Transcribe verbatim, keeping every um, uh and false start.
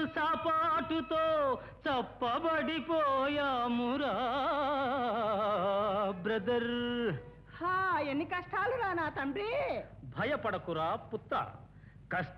సాపాటుతో చప్పబడిపోయామురా brother. హా ఎన్ని కష్టాలు రా నా తండ్రి. భయపడకురా పుత్త, కష్ట